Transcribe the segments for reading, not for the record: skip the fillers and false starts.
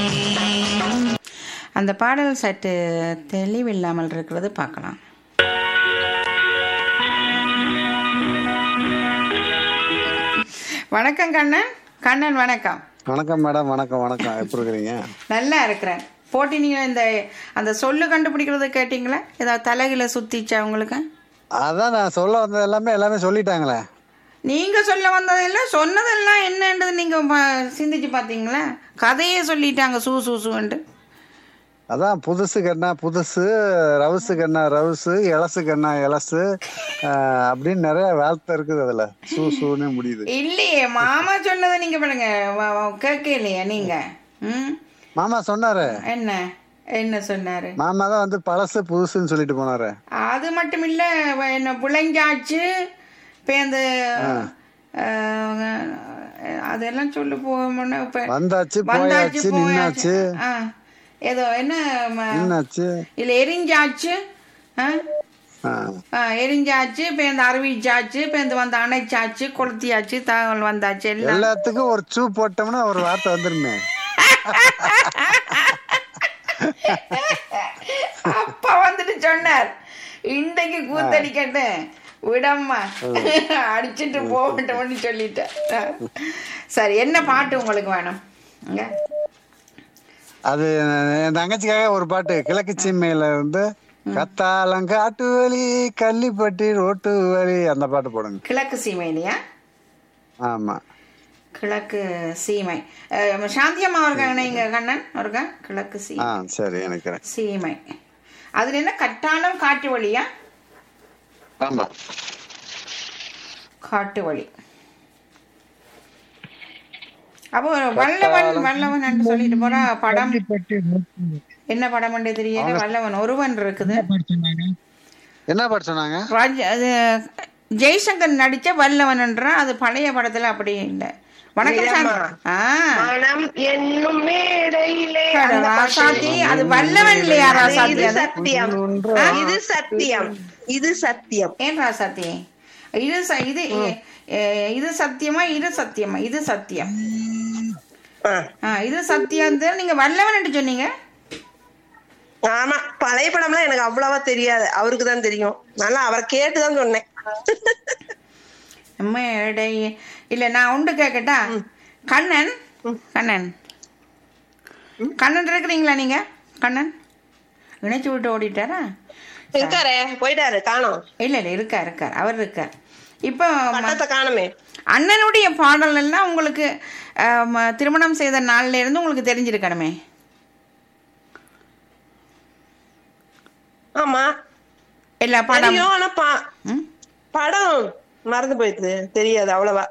அந்த பாடல் சற்று தெளிவில்லாமல் இருக்கிறது, பார்க்கலாம். வணக்கம் கண்ணன். கண்ணன் வணக்கம். வணக்கம் மேடம். வணக்கம் வணக்கம். எப்படி இருக்கிறீங்க? நல்லா இருக்கிறேன். போட்டி நீங்க இந்த அந்த சொல்லு கண்டுபிடிக்கிறது கேட்டீங்களா? ஏதாவது தலைகில சுத்திச்சா உங்களுக்கு? அதான் நான் சொல்ல வந்தது எல்லாமே சொல்லிட்டாங்களே. நீங்க சொல்ல வந்ததெல்லாம் சொன்னதெல்லாம் என்னன்றது நீங்க சிந்திச்சு பாத்தீங்களா? கதையே சொல்லிட்டாங்க சூ சூ சூன்ட்டு. அதான் புதுசு கண்ணா புதுசு, ரவுசு கண்ணா ரவுசு, இலசு கண்ணா இலசு அப்படின்னு நிறைய வார்த்தை இருக்குது. அதுல சூ சூன்னு முடியுது. இல்லையே, மாமா சொன்னதை நீங்க பண்ணுங்க கேட்க இல்லையா நீங்க? மாமா சொன்னாரு. என்ன என்ன சொன்னாரு? மாமா தான் வந்து பழசு புதுசுன்னு சொல்லிட்டு போனாரு. அது மட்டும் இல்ல, என்ன புள்ளைஞ்சாச்சு பேந்து அதெல்லாம் சொல்லு போன வந்தாச்சு போயாச்சு நின்னாச்சு ஏதோ என்ன நின்னாச்சு இல்ல எரிஞ்சாச்சு, எரிஞ்சாச்சு பேந்து அறிவிச்சாச்சு பேந்து வந்து அணைச்சாச்சு கொளுத்தியாச்சு தகவல் வந்தாச்சு எல்லாத்துக்கும் ஒரு சூ போட்டோம்னா ஒரு வார்த்தை வந்துருமே. அப்பா வந்துட்டு சொன்னார் இன்றைக்கு கூத்தடிக்கட்டு விடம்மா அடிச்சுட்டு போகட்டும்னு சொல்லிட்டேன். சரி, என்ன பாட்டு உங்களுக்கு வேணும்? அது என் தங்கச்சிக்காக ஒரு பாட்டு, கிழக்கு சீமையில இருந்து கத்தாலங்காட்டு வலி கள்ளிப்பட்டி ரோட்டு வலி, அந்த பாட்டு போடுங்க. கிழக்கு சீமையிலையா? ஆமா, கிழக்கு சீமை. சாந்தியம்மா இருக்காங்க இங்க கண்ணன் இருக்கா? கிழக்கு சீமை. சரி, எனக்கு சீமை. அதுல என்ன கட்டாளம் காட்டு வழியா? ஆமா, காட்டு வழி. அப்போ வல்லவன் என்று சொல்லிட்டு போறா. படம் என்ன படம் தெரியல. வல்லவன் ஒருவன் இருக்குது. என்ன பாட்டு சொன்னாங்க? ஜெய்சங்கர் நடிச்ச வல்லவன் என்ற, அது பழைய படத்துல அப்படி இல்லை. வணக்கம் ராசாதி. அது வல்லவன் இல்லையா ராசாதி? இது சத்தியம். இது சத்தியம். ஏன் ராசாதி? இது சத்தியமா? இது சத்தியமா? இது சத்தியம். இது சத்தியம். நீங்க வல்லவன் என்று சொன்னீங்க. ஆமா, பழைய படம்லாம் எனக்கு அவ்வளவா தெரியாது, அவருக்கு தான் தெரியும். நல்லா அவரை கேட்டுதான் சொன்னேன். இல்ல நான் உண்டு கேக்கட்டா? கண்ணன் கண்ணன் கண்ணன் இருக்கிறீங்களா நீங்க? கண்ணன் இணைச்சு விட்டு ஓடிட்டாரா? இருக்காரே, போயிட்டாரு, காணோம். இல்ல இல்ல, இருக்கார் அவர் இருக்கார். இப்போ காணுமே. அண்ணனுடைய பாடல் எல்லாம் உங்களுக்கு திருமணம் செய்த நாள்ல இருந்து உங்களுக்கு தெரிஞ்சிருக்கணுமே. ஆமா, இல்ல படம். ஆனா படம் மறந்து போயிடுது, தெரியாது அவ்வளவா.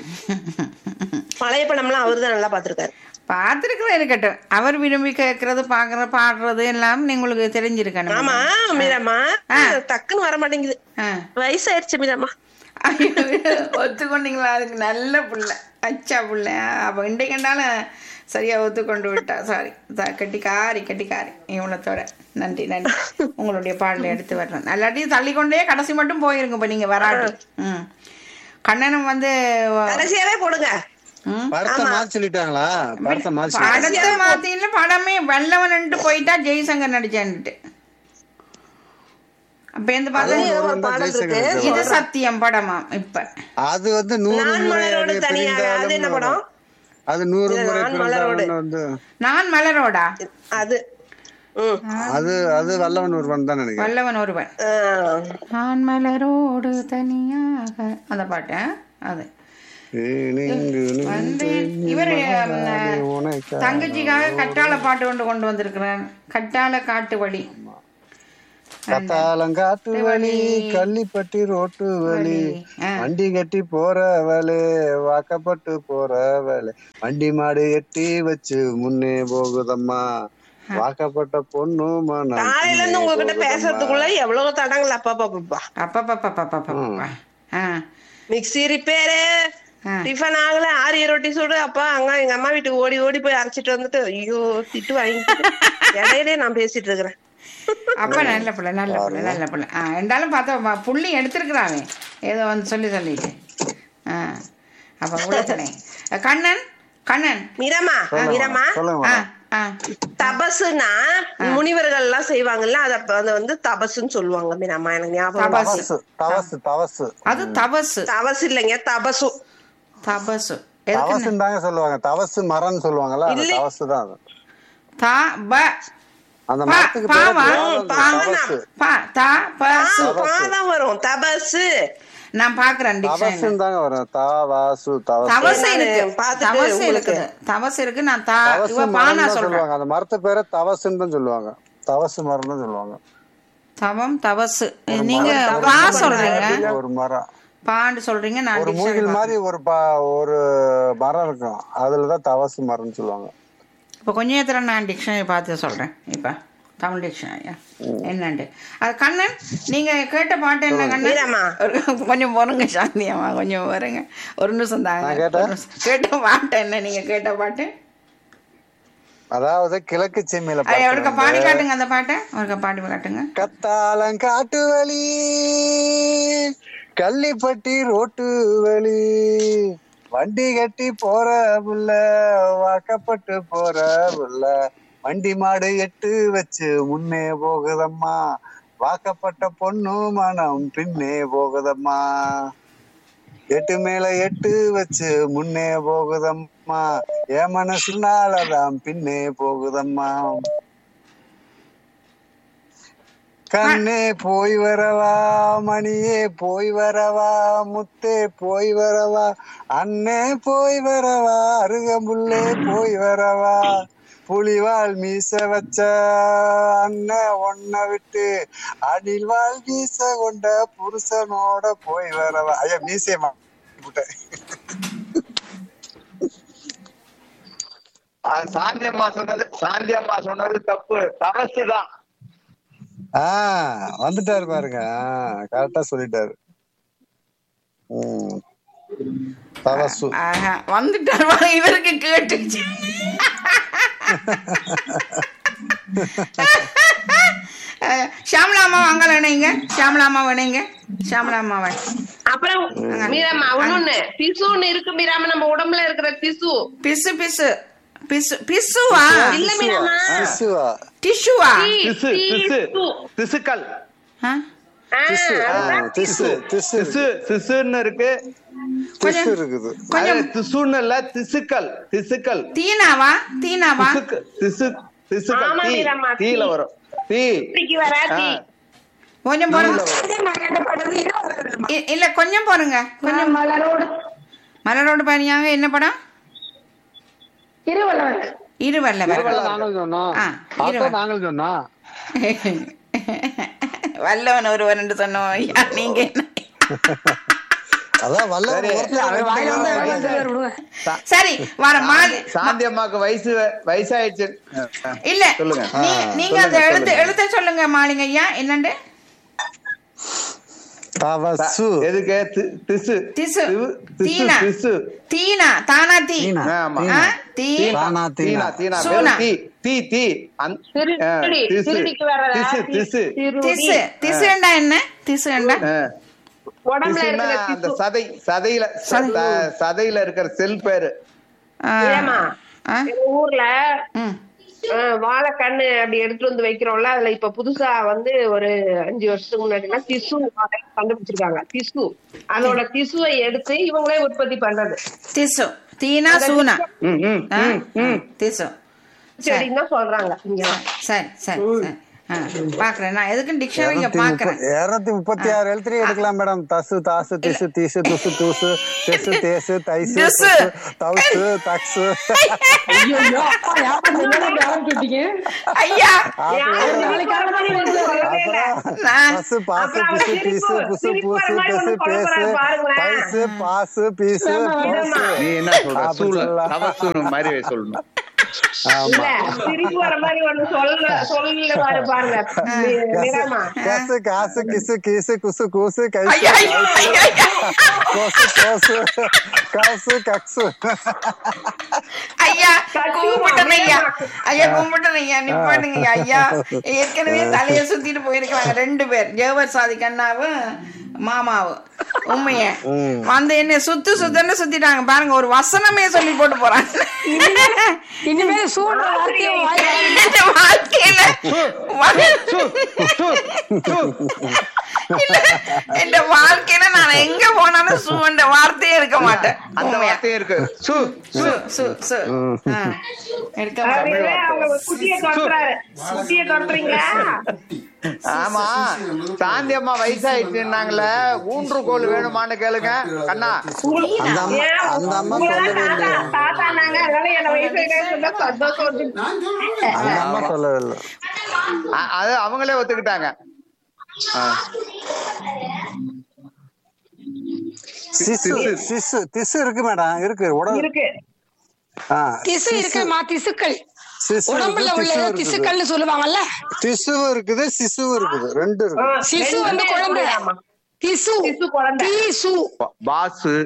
பழைய படம்லாம் அவரு தான் நல்லா பாத்துருக்காரு. பாத்துருக்கவே இருக்கட்டும். அவர் விரும்பி கேட்கறது பாடுறது எல்லாம் உங்களுக்கு தெரிஞ்சிருக்கணும். ஆமா மீராமா, டக்குன்னு வர மாட்டேங்குது, வயசாயிருச்சு மீராமா. ஒத்துக்கொண்டீங்களா? அதுக்கு நல்ல புள்ள, அச்சா புள்ள. அப்ப இண்டை கண்டாலும் சரியா ஒத்துக்கொண்டு விட்டா. சாரி, கட்டிக்காரி இவ்வளத்தோட. நன்றி நன்றி. உங்களுடைய பாடலை எடுத்து வர்றேன். எல்லாத்தையும் தள்ளிக்கொண்டே கடைசி மட்டும் போயிருங்க. இப்ப நீங்க வராது. கண்ணனும் வந்து கடைசியாவே போடுங்க. படத்தை சொல்லிட்டாங்களா? படத்தை மாத்தில படமே வல்லவன் போயிட்டா ஜெய்சங்கர் நடிச்சான்ட்டு. அப்ப எந்த பாடம்? இது சத்தியம் படமா? இப்ப அது வந்து 100 மலரோடு தனியாக. அது என்ன படம்? அது 100 முறை நான் மலரோடா? அது அது வல்லவன் ஒருவன் தான் நினைக்கிறேன். வல்லவன் ஒருவன். நான் மலரோடு தனியாக, அந்த பாட்டு. அது வந்து இவரு தங்கச்சிக்காக கட்டாள பாட்டு கொண்டு வந்திருக்கிறேன். கட்டாள காட்டு வழி. கத்தாலங்காட்டு வழி கள்ளிப்பட்டி ரோட்டு வழி, வண்டி கட்டி போறவளே வாக்கப்பட்டு போறவளே, வண்டி மாடு எட்டி வச்சு முன்னே போகுதம்மா, வாக்கப்பட்ட பொண்ணு மன. காலையில இருந்து உங்ககிட்ட பேசுறதுக்குள்ள எவ்வளவு தடங்கள். மிக்சி ரிப்பேரு, டிஃபன் ஆகல, 6 ரொட்டி சுடு. அப்பா அங்க எங்க அம்மா வீட்டுக்கு ஓடி ஓடி போய் அரைச்சிட்டு வந்துட்டு ஐயோ திட்டு வாங்கிட்டு இடையிலே நான் பேசிட்டு இருக்கிறேன். அப்ப நல்ல பிள்ளை. என்றாலும் பார்த்தா புள்ளி எடுத்திருக்கிறாங்க ஏதோ வந்து சொல்லிட்டு. அப்ப உலகனே கண்ணன் மீரம்மா தபசுனா முனிவர்கள் எல்லாம் செய்வாங்கல்ல, அத வந்து தபசுன்னு சொல்லுவாங்க மீராமா. எனக்கு ஞாபகம். தவசு அது தபசு. தபசு இல்லைங்க, தபசு. தபசு தவசுன்னு தாங்க சொல்லுவாங்க. தவசு மரம்னு சொல்லுவாங்கல்ல, அது தவசு தான். அது அந்த மரத்துக்கு பேரு தவசு. பாதான் வரும் தபசு. நான் பாக்குறேன் தவசுன்னு தாங்க வரும். தவசு தவசு இருக்கு. தவசு இருக்கு. நான் பானா சொல்லுவாங்க. அந்த மரத்து பேரு தவசுன்னு தான் சொல்லுவாங்க. தவசு மரம் தான் சொல்லுவாங்க. தவம் தவசு. நீங்க பா சொல்றீங்க, ஒரு மரம் பாண்டு சொல்றீங்க. நான் ஒரு மூங்கில் மாதிரி ஒரு மரம் இருக்கும், அதுலதான் தவசு மரம்னு சொல்லுவாங்க. இப்ப கொஞ்ச நேரத்துல நான் டிக்ஷனரி பார்த்து சொல்றேன். இப்ப தமிழ் டிக்ஷனரி என்னண்டு அது. கண்ணன், நீங்க கேட்ட பாட்டு என்ன கண்ணன்? கொஞ்சம் போறங்க சாந்தியம்மா, கொஞ்சம் போறங்க. ஒரு நிமிஷம் தாங்க. கேட்ட பாட்டு என்ன? நீங்க கேட்ட பாட்டு அதாவது கிழக்கு செம்மையில அவருக்கு பாடி காட்டுங்க. அந்த பாட்டை அவருக்கு பாடி காட்டுங்க. கத்தாலம் காட்டு வழி, கள்ளிப்பட்டி ரோட்டு வழி, வண்டி கட்டி போற புள்ள, வாக்கப்பட்டு போற புள்ள, வண்டி மாடு எட்டு வச்சு முன்னே போகுதம்மா, வாக்கப்பட்ட பொண்ணு மனம் பின்னே போகுதம்மா, எட்டு மேல எட்டு வச்சு முன்னே போகுதம்மா, என் மனசுனாலதான் பின்னே போகுதம்மா, கண்ணே போய் வரவா, மணியே போய் வரவா, முத்தே போய் வரவா, அண்ணே போய் வரவா, அருகம்புள்ளே போய் வரவா, புலிவால் மீச வச்ச அண்ணன் ஒன்ன விட்டு அணில்வால் மீச கொண்ட புருஷனோட போய் வரவா. ஐயா மீசையம்மா சாந்தியம்மா சொன்னது தப்பு. தவசுதான். வந்துட்டாரு பாருங்க, கரெக்டா சொல்லிட்டாரு. தவசு வந்துட்டாரு. இவருக்கு கேட்டுச்சு. ஷாமலாமா அங்க வேணைங்க, ஷாமலாமா வேணைங்க, ஷாமலாமா வேண். அப்புறம் மீராமா ஒண்ணு பிசுன்னு இருக்கு மீராமா, நம்ம உடம்புல இருக்கிற பிசு. பிசு பிசு பிசு பிசுவா? இல்ல மீராமா, பிசுவா, டிஷ்யூவா? திசுக்கள். திசுன்னு இருக்கு. கொஞ்சம் திசுன்னு இல்ல, திசுக்கள். திசுக்கள். தீனாவா? தீனாவா? திசுக்கள். தீல வரும். கொஞ்சம் போறங்க. இல்ல கொஞ்சம் போறங்க. கொஞ்சம் மலரோடு பனியாக. என்ன படம்? இருவல்லவர். வல்லவன் ஒருவன் என்று சொன்னோம். நீங்க என்ன? சரி வர சாந்தியம்மாக்கு வயசாயிடுச்சு. இல்ல நீங்க அந்த எழுத்த சொல்லுங்க மாலிங்க ஐயா. என்னண்டு? தவசு. எதுக்கு? திசு. திசு. தீனா. தீனா. தானா தீ. தீ. தானா தீனா. சூனா. தீ. தீ. திசு. திசு. திசு. திசுண்டா என்ன? திசுண்டா அந்த சதையில இருக்கிற செல் பேரு. ஊர்ல வாழைக்கண்ணு அப்படி எடுத்துட்டு வந்து வைக்கிறோம்ல, அதுல இப்ப புதுசா வந்து ஒரு 5 வருஷத்துக்கு முன்னாடி திசு கண்டுபிடிச்சிருக்காங்க. திசு, அதோட திசுவை எடுத்து இவங்களே உற்பத்தி பண்றது. திசு. தீனா சூனா. திசு செடின்னு தான் சொல்றாங்க. சரி சரி சரி பாக்குறேன். நான் எதுக்கு டிக்ஷனரிங்க பாக்குறேன். 236 எழுத்து எடுக்கலாம் மேடம். தசு, தாசு, திசு, தீசு, துசு, தூசு, தெசு, தேசு, தைசு, தவுசு, தக்சு. ஐயா பசு, பாசு, பிசு, பீசு, புசு, பூசு, தெசு, பேசு, தைசு, பாசு, பீசு. நீ என்ன சொல்ற? தவசு மாதிரி சொல்லணும். திருப்பி வர மாதிரி ஒண்ணு சொல்ல பாருங்க. காசு, காசு, கிசு, கீசு, குசு, கூசு, கைசு, கோசு, கோசு, காசு, கக்சு. ஐயா கும்பிட்டேன் ஐயா. ஐயா கும்பிட்டேன் ஐயா. நிப்பாட்டுங்க ஐயா. ஏற்கனவே தலைய சுத்திட்டு போயிருக்காங்க 2 பேர், ஜேவர் சாதிக் அண்ணாவும் மாமாவும். உண்மைய வந்து என்ன சுத்துன்னு சுத்திட்டாங்க பாருங்க. ஒரு வசனமே சொல்லி போட்டு போறாங்க. இனிமேல் சூழ்ற வார்த்தையும் வாயில இந்த வாழ்க்கையில இல்ல, இந்த வாழ்க்கையில நான் எங்க போனாலும் சூன்ற வார்த்தையே இருக்க மாட்டேன். அந்த வார்த்தையே இருக்கு. சு சு சு சு ஆ, இருக்க மாட்டேன். அதுவே அவங்க குட்டியை துரத்துறாரு. குட்டியை துரத்துறீங்களா? ஆமா, சாந்தி அம்மா வயசாயிடுச்சுன்னாங்களே, ஊன்றுகோல் வேணுமான்னு கேளுங்க கண்ணா. அந்த அம்மா அந்த அம்மா சொல்லவே இல்லையா? தாத்தானாங்க, அதனால என்ன வயசு சந்தோஷம் வந்து. அந்த அம்மா சொல்லவே இல்லை. அது அவங்களே ஒத்துக்கிட்டாங்க. திசு இருக்கு மேடம், இருக்கு உடம்பு இருக்கு. திசு இருக்குமா? திசுக்கள் சிசு உடம்புல உள்ள திசுக்கள்னு சொல்லுவாங்கல்ல. திசுவும் இருக்குது, சிசுவும் இருக்குது, ரெண்டு இருக்கு. சிசு வந்து குழந்தை. திசு குழந்தை. திசு. பாசு.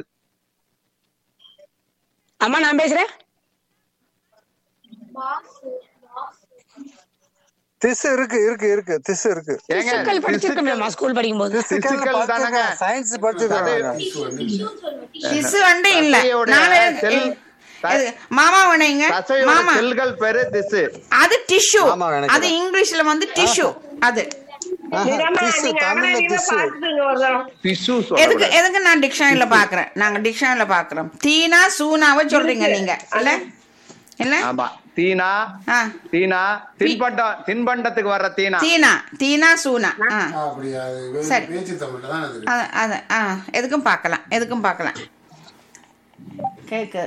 அம்மா நான் பேசுறேன். திசு இருக்கு இருக்கு இருக்கு திசு இருக்கு. திசுக்கள் படிச்சிருக்கோமேமா ஸ்கூல் படிக்கும்போது. பிசிக்கல் தானங்க, சயின்ஸ் படிச்சிருக்காங்க. திசு வந்து இல்ல. மாமா வணைங்க மாமா, செல்கள் பேரு திசு. அது டிஷ்யூ. ஆமா, எனக்கு அது இங்கிலீஷ்ல வந்து டிஷ்யூ. அது திசு தமிழ்ல திசு. திசு எதுக்கு எதுக்கு நான் டிக்ஷனரியில பாக்குறேன். நாங்க டிக்ஷனரியில பாக்குறோம். தீனா சூனாவை சொல்றீங்க நீங்க இல்ல இல்ல? ஆமா, தீனா ஆ, தீனா தின்பண்டத்துக்கு வர்ற தீனா. தீனா தீனா சூனா. ஆ, அப்படியா? சரி. பேச்சு தமிழ்ல தான் அது. அத ஆ, எதுக்கும் பார்க்கலாம், எதுக்கும் பார்க்கலாம். கேக்கு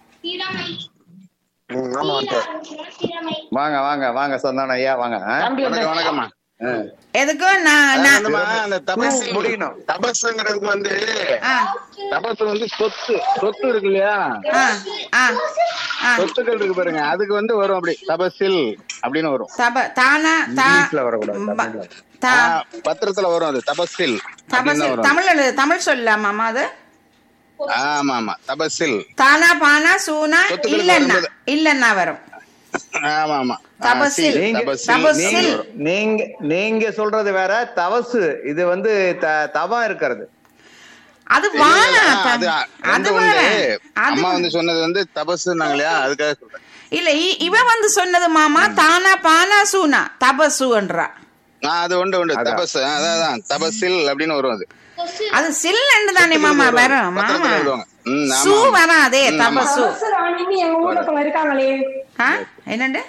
வாங்க வாங்க வாங்க சந்தானம் ஐயா வாங்க. வணக்கம்மா. எதுக்கும் நான் அந்த தபஸ் முடியணும். தபஸ்ங்கிறதுக்கு வந்து ஆ, தபஸ் வந்து சொத்து இருக்கு இல்லையா, ஆ, ஆ, ஆ. சொத்துக்கள் இருக்கு பாருங்க, அதுக்கு வந்து வரும் அப்படி தபஸில் அப்படின்னு வரும். தானா இங்கிலீஷ்ல வரக்கூடாது, பத்திரத்துல வரும் அது தபஸில். தமிழ் சொல்லலாமா அது? ஆமா ஆமா, தபஸில். தானா பானா சூனா இல்லன்னா இல்லன்னா வரும். ஆமா ஆமா, தபஸில். தபஸில். நீங்க சொல்றது வேற, தவசு இது வந்து தவம் இருக்கிறது. அது வானா அது வேற. அம்மா வந்து சொன்னது வந்து தபஸ்னாங்க இல்லையா, அதுக்காக சொல்றேன். இல்ல இவன் வந்து சொன்னது மாமா தானா பானா சூனா தபசுன்றா. அது உண்டு தபஸ், அதான் தபஸில் அப்படின்னு வரும். அது சில் தானே மாமா வரும். மாமா சூ வராதே, தபசு. எங்க ஊர்ல இருக்காங்களே, என்னண்டு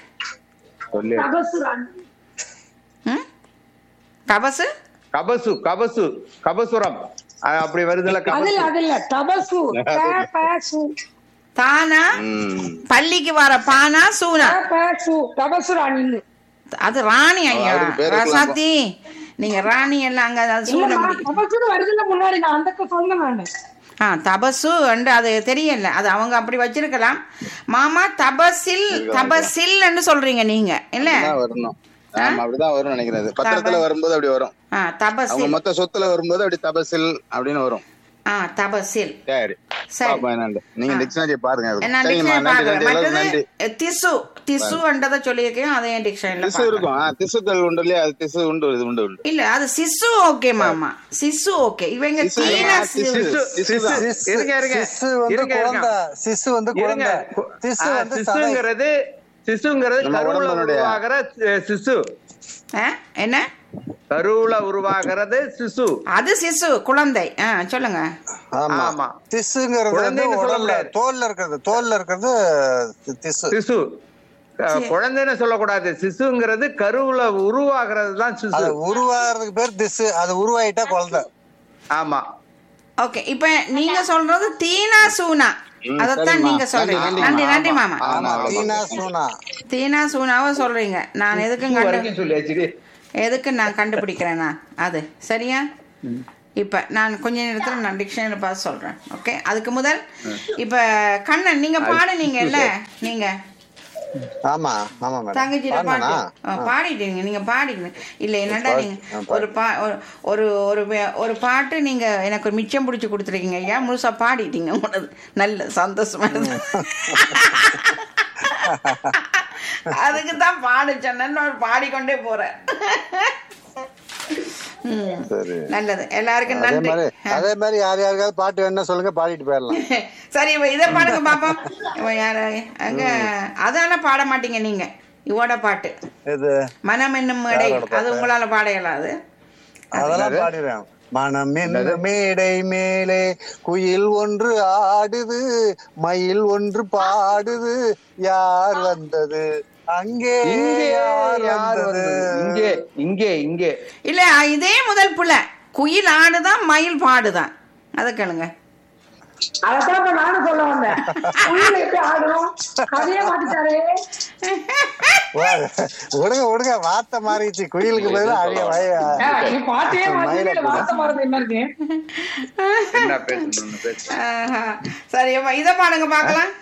கபசு கபசு கபசு கபசுரம் அப்படி வருதுல. அதுல தபசு தானா பள்ளிக்கு வர பானா சூனா தபசு ராணி. அது ராணி ஐயா ரசாத்தி, நீங்க ராணி எல்லாம் அங்க வருதுல முன்னாடி நான் அந்த சொன்னேன். தபசு அண்டு அது தெரியல, அது அவங்க அப்படி வச்சிருக்கலாம். மாமா தபசில் தபசில் சொல்றீங்க நீங்க இல்ல? அப்படிதான் வரும் நினைக்கிறேன். பத்திரத்துல வரும்போது அப்படி வரும். தபசில் மொத்த சொத்துல வரும்போது அப்படி தபசில் அப்படின்னு வரும். தபசில். சரி, நீங்க டிக்ஷனரி பாருங்க. திசு திசுன்றத சொல்லியிருக்கேன், அதே டிக்ஷனரியில திசு இருக்கும். திசுக்கள் உண்டு இல்லையா, அது திசு உண்டு, இது உண்டு. இல்ல அது சிசு ஓகே மாமா, சிசு ஓகே. இவங்க தீனா சிசு வந்து குழந்தை, சிசு வந்து குழந்தை, சிசுங்கிறது கருவுல உருவாகிற சிசு. என்ன கருவுல உருவாகிறது சிசு, அது சிசு குழந்தை. சொல்லுங்க. ஆமா, திசுங்கிறது உடல்ல தோல்ல இருக்கிறது சிசு. குழந்தைன்னு சொல்லக்கூடாது, சிசுங்கிறது கருவுல உருவாகிறது தான் சிசு. உருவாகிறதுக்கு பேர் திசு, அது உருவாயிட்டா குழந்தை. ஆமா, ஓகே. இப்ப நீங்க சொல்றது தீனா சூனா, அதத்தான் நீங்க சொல்றீங்க. நன்றி நன்றி மாமா. தீனா சூனாவை சொல்றீங்க. நான் எதுக்கு நான் கண்டுபிடிக்கிறேன் நான் அது சரியா. இப்ப நான் கொஞ்ச நேரத்துல நான் டிக்ஷனரி பார்த்து சொல்றேன். ஓகே, அதுக்கு முதல் இப்ப கண்ணன் நீங்க பாடுனீங்கல்ல, நீங்க தங்கச்சியில பாட்டு பாடிட்டீங்க. நீங்க பாடிங்க இல்ல என்னடா, நீங்க ஒரு பாட்டு நீங்க எனக்கு மிச்சம் பிடிச்சு கொடுத்துருக்கீங்க ஐயா, முழுசா பாடிட்டீங்க. உனது நல்ல சந்தோஷமா இருக்கு. அதுக்குதான் பாடு சொன்னேன்னு பாடிக்கொண்டே போறேன். சரி. நல்லது, எல்லாருக்கும் அதே நன்றி. மாதிரி யார் யாருக்காவது பாட்டு வேணும்னா சொல்லுங்க, பாடிட்டு போயிடலாம். சரி, இப்ப இதை பாடுங்க பாப்போம். இவன் யாரு அங்க? அதான பாட மாட்டீங்க நீங்க, இவோட பாட்டு இது மனம் என்னும் மேடை, அது உங்களால பாட இயலாது. அதெல்லாம் பாடிடுறேன். மனம் என்ன மேடை மேலே குயில் ஒன்று ஆடுது, மயில் ஒன்று பாடுது, யார் வந்தது அங்கே, யார் வந்தது இங்கே இங்கே இங்கே. இல்ல, இதே முதல் புள்ள குயில் ஆடுதான் மயில் பாடுதான், அதை கேளுங்க. அதத்தான் இப்ப நானும் சொல்ல வந்தேன். குயில் எப்படி ஆடும் அதையே மாத்திட்டாரே. விடுங்க வார்த்தை மாறிடுச்சு. குயிலுக்கு பதிலா அழிய நீ பாட்டையே மாத்தி வார்த்தை மாறது என்ன இருக்கு? என்ன பேசணும் பேச. சரி, அப்ப இதை பாடுங்க பாக்கலாம்.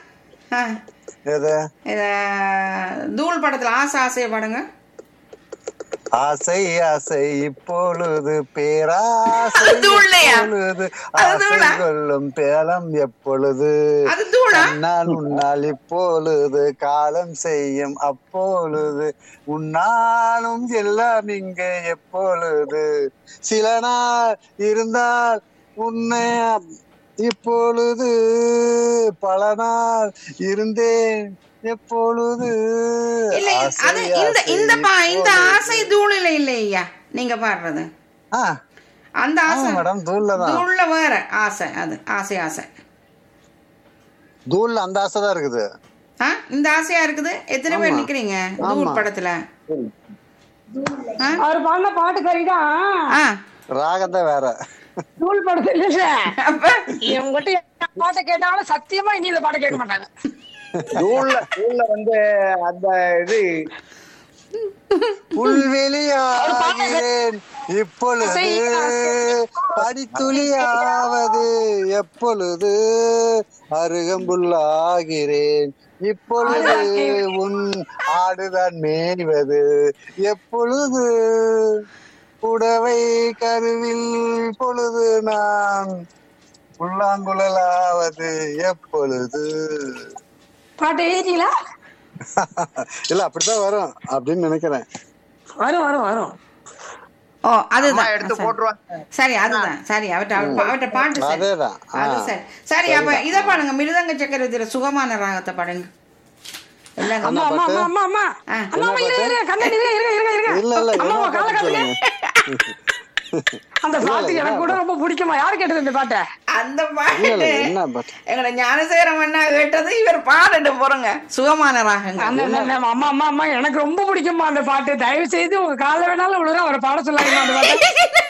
இத தூள் படத்துல ஆசை ஆசையை பாடுங்க. ஆசை ஆசை இப்பொழுது பேராசை, இப்பொழுது ஆசை கொள்ளும் பேலம் எப்பொழுது, உன்னால் உன்னால் இப்பொழுது காலம் செய்யும் அப்பொழுது, உன்னாலும் எல்லாம் இங்க எப்பொழுது, சில நாள் இருந்தால் உன்னை இப்பொழுது, பல நாள் இருந்தேன் எப்பொழுது. இந்த ஆசை தூளில இல்லையா நீங்க பாடுறது? அந்த ஆசை மேடம் தூள்ல வேற ஆசை, அது ஆசை ஆசை தூள்ல அந்த ஆசை தான் இருக்குது. இந்த ஆசையா இருக்குது. எத்தனை பேர் நிக்கிறீங்க தூள் படத்துல? அவர் பாடின பாட்டு சரிதான், ராகம் தான் வேற. தூள் படத்துல இல்ல. இவங்கிட்ட பாட்டை கேட்டாலும் சத்தியமா இனி இந்த பாட்டை கேட்க மாட்டாங்க. தூள்ல வந்து அந்த இது புல்வெளியாகிறேன் இப்பொழுது, படித்துளியாவது எப்பொழுது, அருகம்புல்லாகிறேன் இப்பொழுது, உன் ஆடுதான் மேய்வது எப்பொழுது, புடவை கருவில் பொழுது, நான் புல்லாங்குழலாவது எப்பொழுது. பாட்டு எழுதிட்டீங்களா? இல்ல அப்படித்தான் வரும் அப்படின்னு நினைக்கிறேன். வரும். ஓ, அதுதான் எடுத்து போட்டுருவாங்க. சரி, அதுதான் சரி. அவட்ட பாட்டு சரி. அதேதான். அது சரி. சரி, அப்ப இதை பாடுங்க. மிருதங்க சக்கரவர்த்தியில சுகமான ராகத்தை பாடுங்க. அந்த பாட்டு எனக்கு கூட ரொம்ப பிடிக்குமா. யாரு கேட்டது இந்த பாட்டை? அந்த பாட்டு எங்கட ஞானசேகரம் அண்ணா கேட்டது. இவர் பாடிட்டு போறங்க சுகமான ராகங்க. அம்மா அம்மா அம்மா எனக்கு ரொம்ப பிடிக்குமா அந்த பாட்டு. தயவு செய்து உங்க கால வேணாலும் விழுற அவரை பாட சொல்லாங்க அந்த பாட்டு.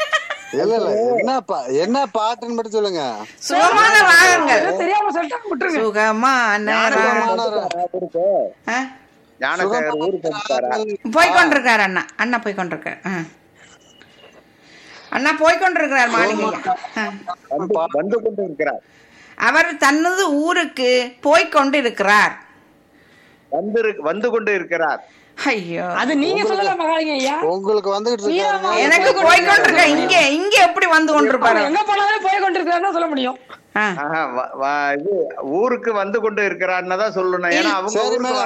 என்ன பாட்டுன்னு மட்டும் சொல்லுங்க. சுகமான ராகங்கள் தெரியாம சொல்லிட்டா விட்டுருங்க. சுகமான போய்கொண்டிருக்காரு அண்ணா. அண்ணா போய்கொண்டிருக்காரு. அண்ணா போய்கொண்டிருக்கிறார் மாளிகையா. வந்து கொண்டு இருக்கிறார். அவர் தனது ஊருக்கு போய்கொண்டிருக்கிறார். வந்து கொண்டு இருக்கிறார். ஐயோ, அது நீங்க சொல்லலாம் மகாலிங்க ஐயா. உங்களுக்கு வந்துகிட்டு இருக்காரு. எனக்கு போய்கொண்டிருக்க. இங்க எப்படி வந்து கொண்டிருப்பாரு? எங்க போனாலும் போய்கொண்டிருக்காருன்னு சொல்ல முடியும். இது ஊருக்கு வந்து கொண்டு இருக்கிறான்னு தான் சொல்லணும். ஏன்னா அவங்க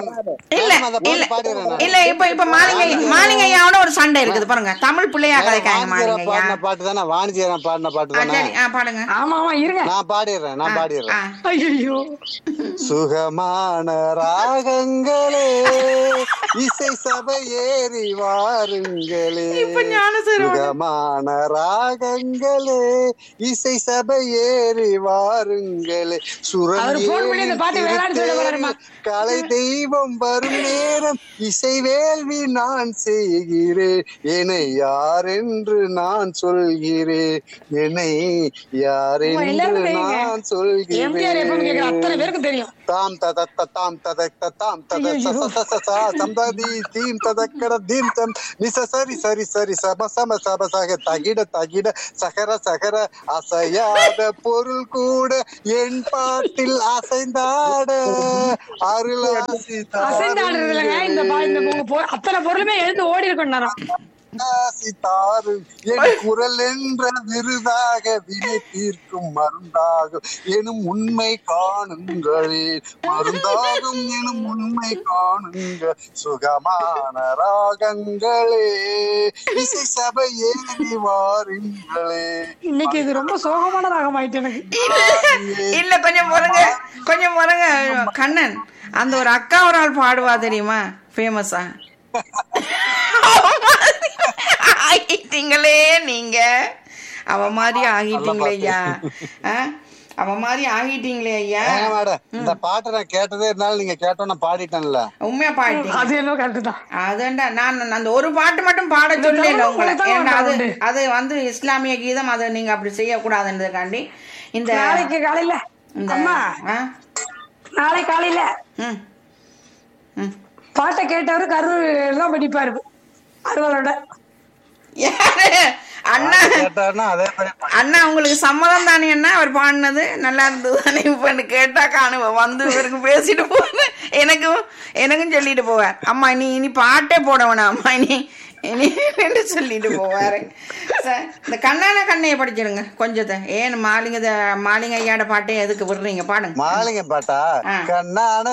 இல்ல இப்ப மாலிங்கையாவோட ஒரு சண்டை இருக்குது பாருங்க. தமிழ் பிள்ளையா கதைக்காங்க மாலிங்கையா. பாட்டு தானே வாணிஜியரன் பாடின பாட்டு தானே. பாடுங்க. ஆமா இருங்க, நான் பாடிடுறேன். ஐயோ, சுகமான ராகங்களே இசை சபை ஏறி வாருங்களே, சுகமான ராகங்களே இசை சபை ஏறி வாருங்களே, கலை தெய்வம் வரும் நேரம் இசை வேள்வி நான் செய்கிறேன், என்னை யார் என்று நான் சொல்கிறேன், என்னை யார் என்று நான் சொல்கிறேன். தாம் ததத்த தாம் ததத்த தாம் ததத்த சம்ததி தீம் ததக்கட தீம் தம் நிச சரி சரி சரி சம சம சம சக தகிட தகிட சகர சகர அசையாத பொருள் கூட என் பாட்டில் அசைந்தாட அருளாசி அத்தனை பொருளுமே எழுந்து ஓடி இருக்கணும். தாரு என் குரல் என்ற விருதாக வினை தீர்க்கும் மருந்தாகும் எனும் உண்மை காணுங்களே மருந்தாகும் எனும் உண்மை காணுங்க சுகமான ராகங்களே இசை சபையே வாருங்களே. இன்னைக்கு இது ரொம்ப சோகமான ராகம் ஆயிட்டு எனக்கு. இல்ல கொஞ்சம் முறங்க கண்ணன். அந்த ஒரு அக்கா ஒரு ஆள் பாடுவா தெரியுமா, ஃபேமஸா. ஆகிட்டீங்களே நீங்க, அவ மாதிரி ஆகிட்டீங்களே ஐயா, அவ மாதிரி ஆகிட்டீங்களே ஐயா. இந்த பாட்டை நான் கேட்டதே இருந்தாலும் நீங்க கேட்டோன்னு பாடிட்டேன்ல. உண்மையா பாடிட்டீங்க. அது என்ன கரெக்ட் தான். அதுண்டா நான் அந்த ஒரு பாட்டு மட்டும் பாட சொல்லல உங்களை. ஏன்னா அது வந்து இஸ்லாமிய கீதம், அதை நீங்க அப்படி செய்யக்கூடாதுன்றதுக்காண்டி இந்த நாளைக்கு காலையில நாளை காலையில பாட்டை கேட்டவரு கரூர் தான் படிப்பாரு அருவாளோட. அண்ணா உங்களுக்கு சம்மதம் தானே அண்ணா அவர் பாடினது நல்லா இருந்தது தானே? இப்ப கேட்டா காணுவேன் வந்து இவருக்கு பேசிட்டு போவேன், எனக்கும் சொல்லிட்டு போவார். அம்மா இனி பாட்டே போட வேணாம் அம்மா இனி சொல்லிட்டு போவாரு. இந்த கண்ணான கண்ணைய படிச்சிருங்க கொஞ்சத்தை. ஏன் மாலிங்க ஐயாட பாட்டே எதுக்கு விடுறீங்க? பாடுங்க. மாலிங்க பாட்டா? கண்ணான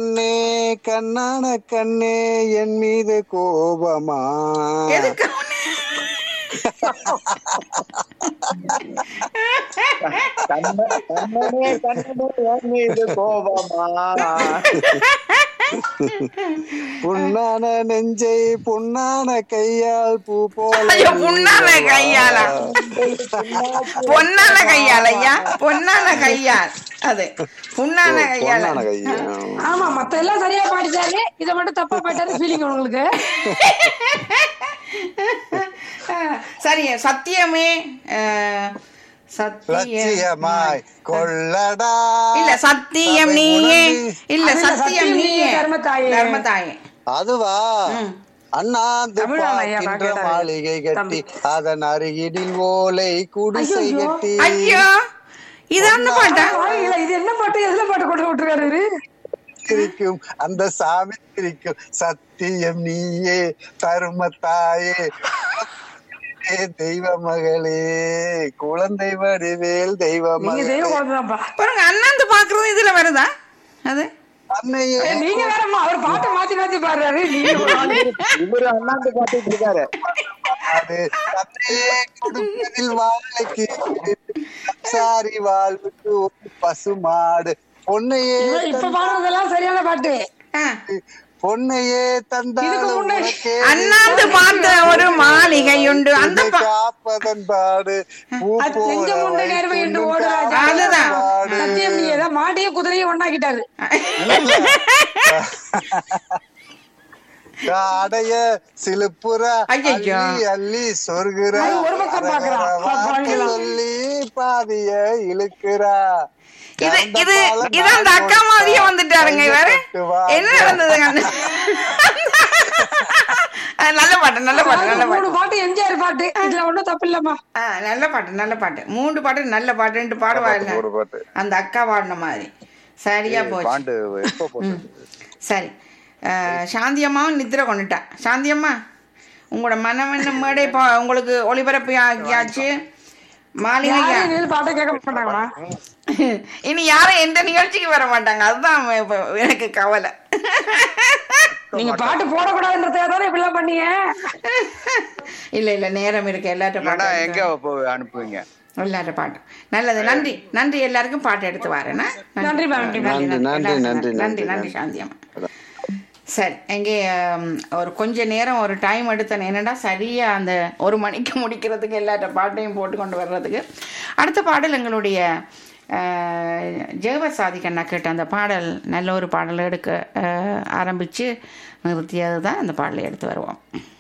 கண்ணே என் மீது கோபமா? எதுக்கு புண்ணான நெஞ்சை பொன்னான கையால் பூ போல. புண்ணான கையால பொன்னான கையால் ஐயா, பொன்னான கையால். அது புண்ணான கையால. ஆமா, மத்த எல்லாம் சரியா பாடிட்டாரு, இதை மட்டும் தப்பா பாட்டாரு ஃபீலிங் உங்களுக்கு. சரி, சத்தியமே சத்தியமாய் கொள்ளடா. இல்ல சத்தியம் நீயே, இல்ல சத்தியம் நீயே தர்மதாயே. அதுவா? அண்ணாந்து பார்க்கின்ற மாளிகை கட்டி அதன் அருகினில் ஓலை குடிசை கட்டி. ஐயோ, இது என்ன பாட்டா? இது என்ன பாட்டு? எதுல பாட்டு கொண்டு விட்டுருக்காரு? சிரிக்கும் அந்த சாமி சிரிக்கும். சத்தியம் நீயே தர்மத்தாயே தெய்வ மகளே குழந்தை வடிவேல் தெய்வ மகளே. அண்ணாந்து பாக்குறது இதுல வருதா? அது நீங்க வேறம்மா, அவர் பாட்டை மாத்தி மாத்தி பாடுறாரு. இவரு அண்ணாந்து பாத்துட்டு இருக்காரு. அது கொடுப்பதில் வாழைக்கு சாரி வாழ்வுக்கு ஒரு பசுமாடு. பொன்னையே இப்ப பாடுறதெல்லாம் சரியான பாட்டு. பொன்னையே தந்தாலும் அண்ணாந்து பார்த்த ஒரு மாளிகை உண்டு, அந்த காப்பதன் பாடு மாட்டையும் குதிரையும் ஒண்ணாக்கிட்டாரு. அடைய சிலுப்புற அள்ளி சொர்கிற சொல்லி பாதிய இழுக்கிறா. இது அந்த அக்கா மாதிரியே வந்துட்டாருங்க இவரு. என்ன நடந்தது? நல்ல பாட்டு, நல்ல பாட்டு, நல்ல பாட்டு. பாட்டு எம்ஜிஆர் பாட்டு, இதுல ஒண்ணும் தப்பு இல்லம்மா. நல்ல பாட்டு, நல்ல பாட்டு. 3 பாட்டு நல்ல பாட்டுன்ட்டு பாடுவாங்க அந்த அக்கா பாடின மாதிரி. சரியா போச்சு. சரி, சாந்தியம்மாவும் நித்திர கொண்டுட்டா. சாந்தியம்மா, உங்களோட மனவென்ன மேடை உங்களுக்கு ஒளிபரப்பு ஆக்கியாச்சு. மாலிகை பாட்டை கேட்க மாட்டாங்களா? இனி யாரும் எந்த நிகழ்ச்சிக்கு வர மாட்டாங்க, அதுதான் எனக்கு கவலை. நீங்க பாட்டு போடக்கூடாதுன்றதுக்காக இப்படிலாம் பண்ணீங்க. இல்ல நேரம் இருக்கு. எல்லாரும் அனுப்புவீங்க எல்லாரும் பாட்டு. நல்லது, நன்றி நன்றி. எல்லாருக்கும் பாட்டு எடுத்து வரேன்னா நன்றி நன்றி சாந்தியம்மா. சரி, எங்கே ஒரு கொஞ்ச நேரம் ஒரு டைம் எடுத்தேன். என்னடா சரியா அந்த 1 மணிக்கு முடிக்கிறதுக்கு எல்லாத்த பாட்டையும் போட்டு கொண்டு வர்றதுக்கு. அடுத்த பாடல் எங்களுடைய ஜெகவர் சாதிக்கண்ணா கேட்ட அந்த பாடல் நல்ல ஒரு பாடல் எடுக்க ஆரம்பித்து நிறுத்தியது தான். அந்த பாடலை எடுத்து வருவோம்.